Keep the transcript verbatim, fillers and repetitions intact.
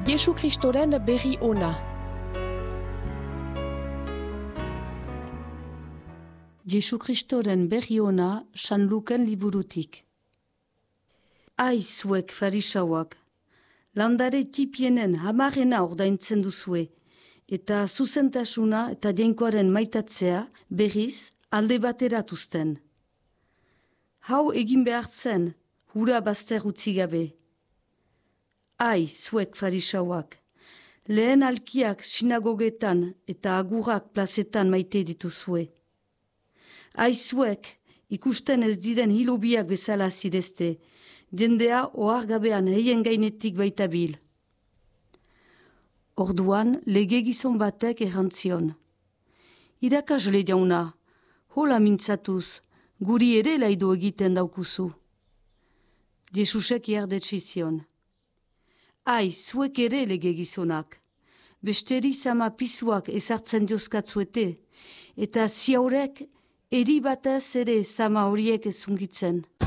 Jesu Kristoren berri ona. Jesu Kristoren berri ona San Luken liburutik. Ai zuek farisauak, landare tipienen hamarena ordaintzen duzue, eta zuzentasuna eta jainkoaren maitatzea berriz alde bateratuzten. Hau egin behar zen, hura bazter utzi gabe. Ai zuek farisauak, lehen alkiak sinagogetan eta agurrak plazetan maite dituzue. Ai zuek, ikusten ez diren hilobiak bezala zidezte, jendea ohargabean heien gainetik baita bil. Orduan, lege gizon batek errantzion. Irakasle jauna, hola mintzatuz, guri ere laido egiten daukuzu. Jesusek jardetsi zion. Ai, zuek ere lege gizonak, besteri sama pisuak ezartzen diozkatzuete, eta ziaurek eri batez ere sama horiek ezungitzen.